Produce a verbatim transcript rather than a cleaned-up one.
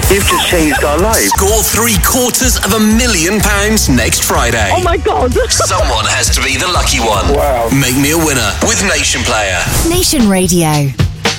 You've just changed our lives. Score three quarters of a million pounds next Friday. Oh my God. Someone has to be the lucky one. Wow. Make me a winner with Nation Player. Nation Radio.